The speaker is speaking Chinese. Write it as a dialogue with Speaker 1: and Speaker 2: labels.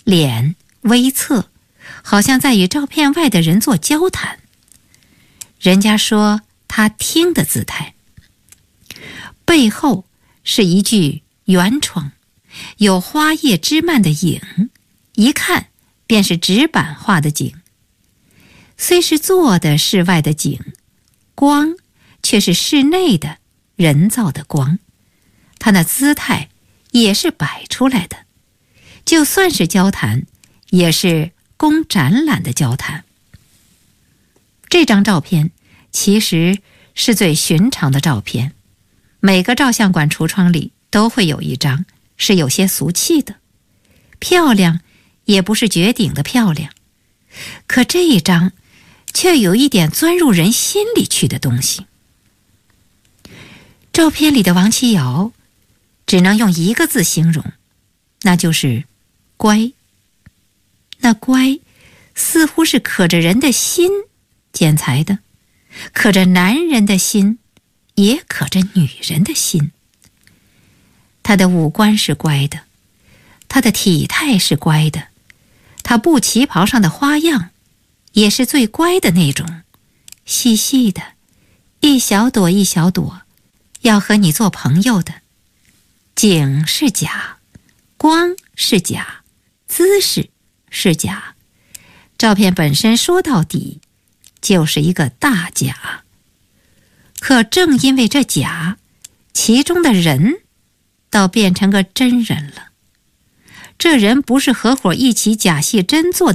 Speaker 1: 脸微侧，好像在与照片外的人做交谈。人家说他听的姿态。背后是一具圆窗，有花叶枝蔓的影，一看便是纸板画的景。虽是做的室外的景，光却是室内的人造的光，他那姿态也是摆出来的，就算是交谈，也是供展览的交谈。这张照片其实是最寻常的照片，每个照相馆橱窗里都会有一张，是有些俗气的，漂亮也不是绝顶的漂亮，可这一张却有一点钻入人心里去的东西。照片里的王琦瑶只能用一个字形容，那就是乖。那乖似乎是可着人的心剪裁的，可着男人的心，也可着女人的心。他的五官是乖的，他的体态是乖的，他布旗袍上的花样也是最乖的那种，细细的，一小朵一小朵，要和你做朋友的。景是假，光是假，姿势是假，照片本身说到底就是一个大假。可正因为这假，其中的人倒变成个真人了。这人不是合伙一起假戏真做